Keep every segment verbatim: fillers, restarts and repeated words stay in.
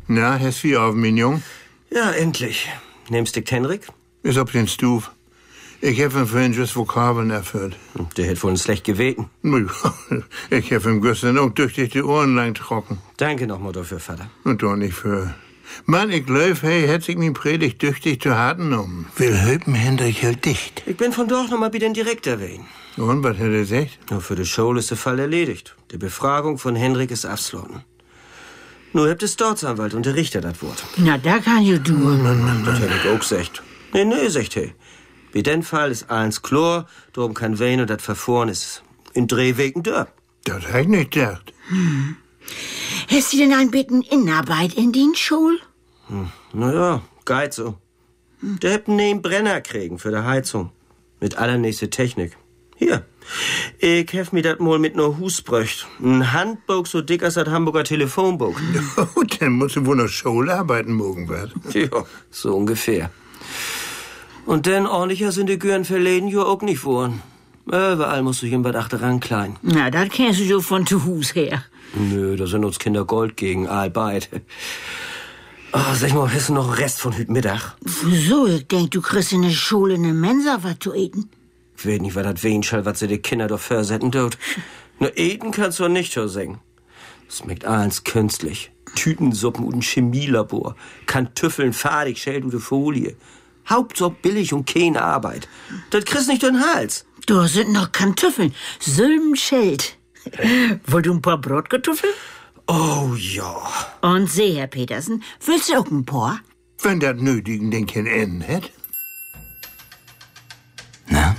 Na, hast wie auf, mein Jung? Ja, endlich. Nimmst du Henrik? Ist auf den Stuf. Ich hab ihm vorhin just Vokabeln erfüllt. Der hätte wohl schlecht geweten. Ich hab ihm gestern auch durch die Ohren lang trocken. Danke nochmal dafür, Vater. Und doch nicht für. Mann, ich glaub, hey, hätt sich min Predigt tüchtig zu harten um. Will hüben Hendrik hält dicht. Ich bin von dort nochmal bei den Direktor wehen. Und, was hat er gesagt? Ja, für die Schule ist der Fall erledigt. Die Befragung von Henrik ist abgeschlossen. Nur habt der Staatsanwalt und der Richter das Wort. Na, da kann ich du. Mann, Mann, Mann. Das hätte ich auch gesagt. Nee, nee, sagt he. Bei den Fall ist alles klar, darum kann wen und das Verfahren ist in drei Wegen da. Das hab ich nicht gedacht. Hm. Hast du denn ein bisschen Innenarbeit in den Schul? Hm. Naja, geht so. Hm. Der habt einen Brenner kriegen für die Heizung. Mit allernächste Technik. Hier. Ich hef mir das mal mit nur Hus bröcht. Ein Handbuch so dick als das Hamburger Telefonbuch. Oh, dann musst du wohl noch Schule arbeiten morgen, was? Ja, so ungefähr. Und dann ordentlicher sind die Gören verleden ja auch nicht worden. Überall musst du ihm was achteran klein. Na, das kennst du so von zu Hus her. Nö, da sind uns Kinder Gold gegen, allbeid. Oh, sag mal, hast du noch einen Rest von heute Mittag? Wieso? Ich denk, du kriegst in der Schule eine Mensa was zu eten. Ich weiß nicht, was das wen schall, was sie die Kinder doch versetzen tut. Nur eten kannst du nicht schon singen. Das schmeckt alles künstlich. Tütensuppen und ein Chemielabor. Kartoffeln, fadig, schält du die Folie. Hauptsache billig und keine Arbeit. Das kriegst nicht in den Hals. Da sind noch Kartoffeln. Sülmscheld. Wollt du ein paar Brotkartoffeln? Oh ja. Und seh, Herr Petersen, willst du auch ein paar? Wenn das nötigen den kein Enden hätt. Na?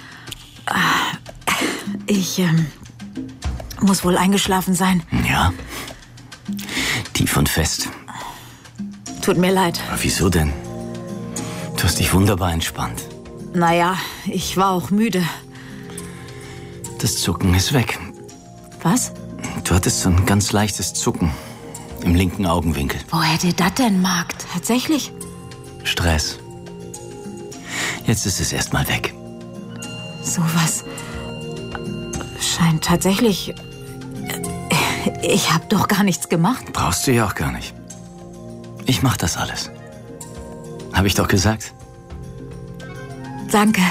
Ich, ähm, muss wohl eingeschlafen sein. Ja. Tief und fest. Tut mir leid. Aber wieso denn? Du hast dich wunderbar entspannt. Naja, ich war auch müde. Das Zucken ist weg. Was? Du hattest so ein ganz leichtes Zucken im linken Augenwinkel. Wo hätte das denn, Markt? Tatsächlich? Stress. Jetzt ist es erstmal weg. Sowas scheint tatsächlich... Ich hab doch gar nichts gemacht. Brauchst du ja auch gar nicht. Ich mach das alles. Hab ich doch gesagt. Danke.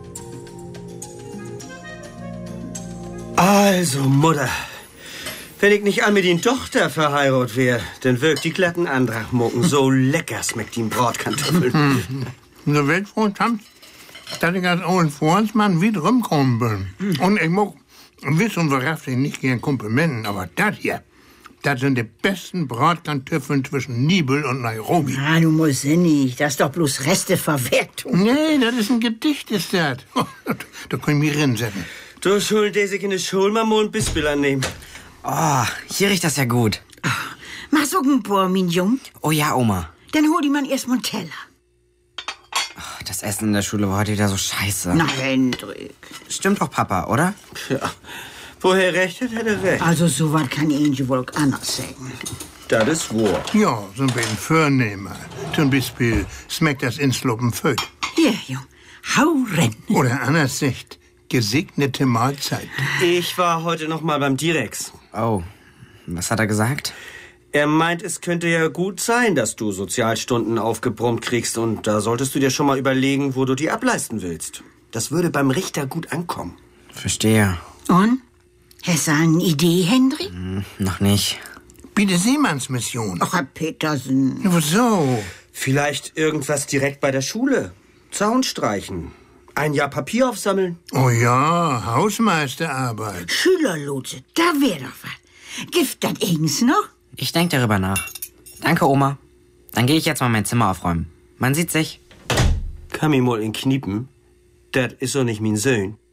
Also, Mutter. Wenn ich nicht an mit den Tochter verheiratet wär, dann wirkt die glatten Andrach mucken. So lecker schmeckt die Bratkartoffeln. Nur weg von Tam, dass ich als alten Freundsmann wieder rumkommen bin. Und ich mag wissen, worauf ich nicht gern Komplimenten, aber das hier, das sind die besten Bratkartoffeln zwischen Nibel und Nairobi. Ah, du musst ja nicht. Das ist doch bloß Resteverwertung. Nee, das ist ein Gedicht, ist das. Da kann ich mich rinsetzen. Du schuld, der sich in der Schule mal ein Bispel annehmen. Oh, hier riecht das ja gut. Ach, machst du ein paar, mein Jung? Oh ja, Oma. Dann hol die man erst mal einen Teller. Oh, das Essen in der Schule war heute wieder so scheiße. Na, Hendrik. Stimmt doch, Papa, oder? Ja. Woher recht hat, hat er recht. Also, so was kann ich wohl auch anders sagen. Das ist wahr. Ja, so ein bisschen Vornehmer. Zum Beispiel schmeckt das Insloppen föt. Hier, Jung, hau rein. Oder anders sagt, gesegnete Mahlzeit. Ich war heute noch mal beim Direx. Oh, was hat er gesagt? Er meint, es könnte ja gut sein, dass du Sozialstunden aufgebrummt kriegst und da solltest du dir schon mal überlegen, wo du die ableisten willst. Das würde beim Richter gut ankommen. Verstehe. Und? Hast du eine Idee, Hendrik? Hm, noch nicht. Bitte Seemannsmission. Ach, Herr Petersen. Ja, wieso? Vielleicht irgendwas direkt bei der Schule. Zaun streichen. Ein Jahr Papier aufsammeln. Oh ja, Hausmeisterarbeit. Schülerlotse, da wär doch was. Gibt das irgends noch? Ich denk darüber nach. Danke, Oma. Dann gehe ich jetzt mal mein Zimmer aufräumen. Man sieht sich. Kann mich mal in Kniepen. Das ist doch nicht mein Sohn.